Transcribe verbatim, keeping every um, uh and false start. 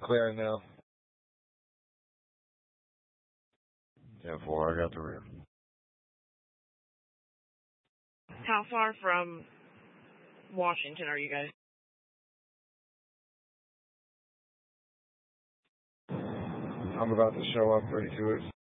Clear now. ten four, I got the rear. How far from Washington are you guys? I'm about to show up, ready to it.